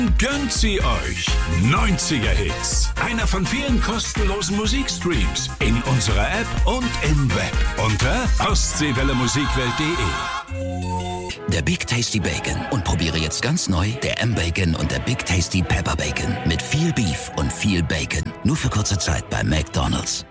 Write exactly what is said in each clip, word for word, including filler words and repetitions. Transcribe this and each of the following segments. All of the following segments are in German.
Gönnt sie euch. neunziger Hits. Einer von vielen kostenlosen Musikstreams in unserer App und im Web unter ostseewelle musikwelt punkt de. Der Big Tasty Bacon. Und probiere jetzt ganz neu der M-Bacon und der Big Tasty Pepper Bacon. Mit viel Beef und viel Bacon. Nur für kurze Zeit bei McDonald's.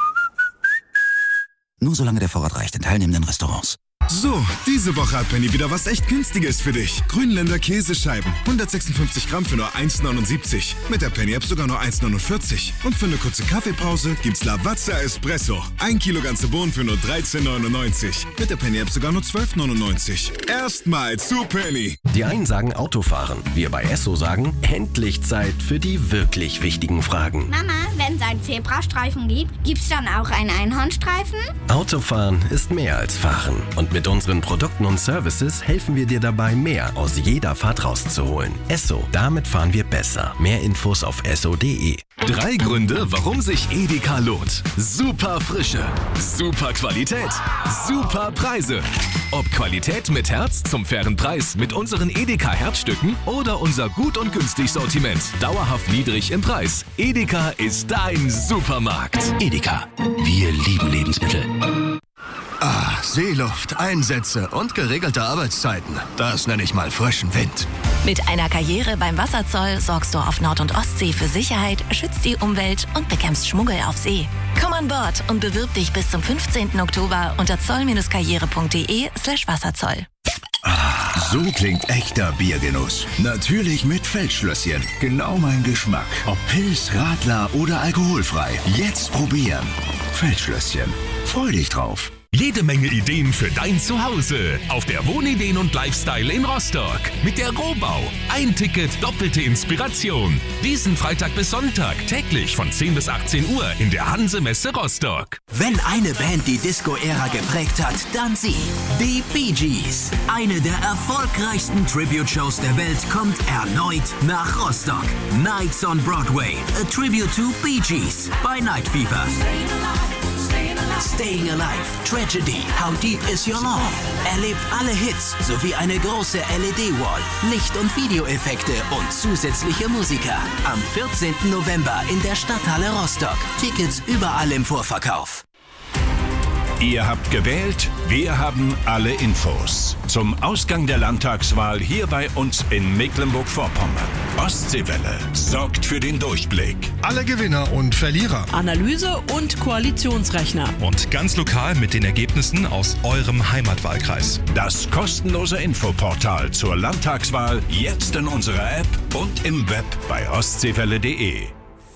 Nur solange der Vorrat reicht in teilnehmenden Restaurants. So, diese Woche hat Penny wieder was echt Günstiges für dich. Grünländer Käsescheiben, hundertsechsundfünfzig Gramm für nur eins neunundsiebzig. Mit der Penny-App sogar nur eins neunundvierzig. Und für eine kurze Kaffeepause gibt's Lavazza Espresso. Ein Kilo ganze Bohnen für nur dreizehn neunundneunzig. Mit der Penny-App sogar nur zwölf neunundneunzig. Erstmal zu Penny. Die einen sagen Autofahren. Wir bei Esso sagen, endlich Zeit für die wirklich wichtigen Fragen. Mama, wenn es einen Zebrastreifen gibt, gibt's dann auch einen Einhornstreifen? Autofahren ist mehr als Fahren. Und mit unseren Produkten und Services helfen wir dir dabei, mehr aus jeder Fahrt rauszuholen. Esso, damit fahren wir besser. Mehr Infos auf esso punkt de. Drei Gründe, warum sich Edeka lohnt. Super Frische, super Qualität, super Preise. Ob Qualität mit Herz zum fairen Preis mit unseren Edeka Herzstücken oder unser gut und günstig Sortiment, dauerhaft niedrig im Preis. Edeka ist dein Supermarkt. Edeka. Wir lieben Lebensmittel. Ah, Seeluft, Einsätze und geregelte Arbeitszeiten. Das nenne ich mal frischen Wind. Mit einer Karriere beim Wasserzoll sorgst du auf Nord- und Ostsee für Sicherheit, schützt die Umwelt und bekämpfst Schmuggel auf See. Komm an Bord und bewirb dich bis zum fünfzehnten Oktober unter zoll-karriere punkt de slash Wasserzoll. Ah, so klingt echter Biergenuss. Natürlich mit Feldschlösschen. Genau mein Geschmack. Ob Pils, Radler oder alkoholfrei. Jetzt probieren. Feldschlösschen. Freu dich drauf. Jede Menge Ideen für dein Zuhause auf der Wohnideen und Lifestyle in Rostock. Mit der Rohbau. Ein Ticket, doppelte Inspiration. Diesen Freitag bis Sonntag täglich von zehn bis achtzehn Uhr in der Hanse-Messe Rostock. Wenn eine Band die Disco-Ära geprägt hat, dann sie. Die Bee Gees. Eine der erfolgreichsten Tribute-Shows der Welt kommt erneut nach Rostock. Nights on Broadway. A Tribute to Bee Gees bei Night Fever. Staying Alive, Tragedy, How Deep Is Your Love? Erlebt alle Hits sowie eine große L E D-Wall, Licht- und Videoeffekte und zusätzliche Musiker. Am vierzehnten November in der Stadthalle Rostock. Tickets überall im Vorverkauf. Ihr habt gewählt, wir haben alle Infos. Zum Ausgang der Landtagswahl hier bei uns in Mecklenburg-Vorpommern. Ostseewelle sorgt für den Durchblick. Alle Gewinner und Verlierer. Analyse und Koalitionsrechner. Und ganz lokal mit den Ergebnissen aus eurem Heimatwahlkreis. Das kostenlose Infoportal zur Landtagswahl jetzt in unserer App und im Web bei ostseewelle punkt de.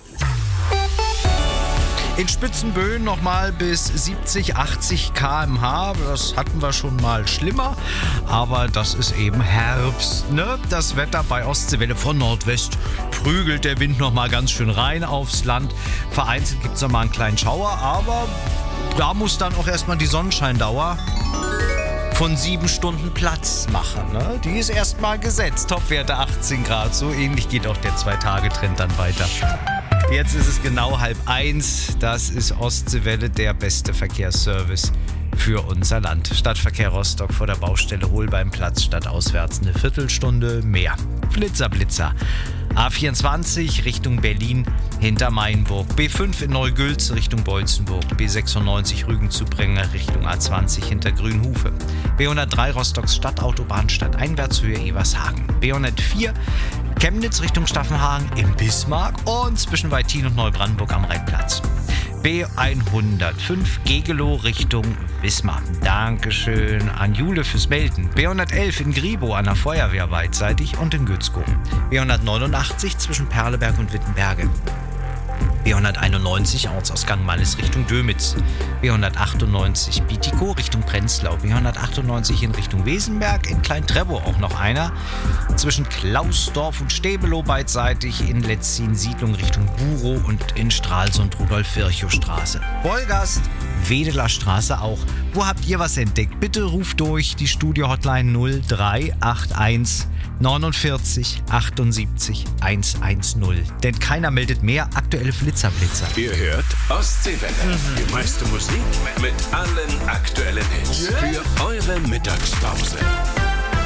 In Spitzenböen nochmal bis siebzig, achtzig Kilometer pro Stunde. Das hatten wir schon mal schlimmer. Aber das ist eben Herbst, ne? Das Wetter bei Ostseewelle von Nordwest prügelt der Wind nochmal ganz schön rein aufs Land. Vereinzelt gibt es nochmal einen kleinen Schauer. Aber da muss dann auch erstmal die Sonnenscheindauer von sieben Stunden Platz machen. Ne? Die ist erstmal gesetzt. Topwerte achtzehn Grad. So ähnlich geht auch der Zwei-Tage-Trend dann weiter. Jetzt ist es genau halb eins. Das ist Ostseewelle, der beste Verkehrsservice für unser Land. Stadtverkehr Rostock vor der Baustelle Holbeimplatz stadtauswärts eine Viertelstunde mehr. Blitzer, Blitzer. A vierundzwanzig Richtung Berlin hinter Mainburg. B fünf in Neugülz Richtung Beutzenburg. B sechsundneunzig Rügen zu Brenger Richtung A zwanzig hinter Grünhufe. B hundertdrei Rostocks Stadtautobahn Stadteinwärtshöhe Evershagen. B hundertvier Chemnitz Richtung Staffenhagen im Bismarck und zwischen Wettin und Neubrandenburg am Rheinplatz. B hundertfünf Gegelow Richtung Wismar. Dankeschön an Jule fürs Melden. B hundertelf in Gribow an der Feuerwehr beidseitig und in Gützkow. B hundertneunundachtzig zwischen Perleberg und Wittenberge. B hunderteinundneunzig Ortsausgang Malles Richtung Dömitz. B hundertachtundneunzig Bietigkow Richtung Prenzlau. B hundertachtundneunzig in Richtung Wesenberg. In Klein-Treppow auch noch einer. Zwischen Klausdorf und Stäbelow beidseitig. In Letzin Siedlung Richtung Burow und in Stralsund Rudolf-Virchow-Straße. Wolgast, Wedeler Straße auch. Wo habt ihr was entdeckt? Bitte ruft durch die Studio-Hotline null drei acht eins neunundvierzig achtundsiebzig hundertzehn. Denn keiner meldet mehr aktuelle Flitzerblitzer. Ihr hört Ostseewelle. Mhm. Die meiste Musik mit allen aktuellen Hits. Yeah. Für eure Mittagspause.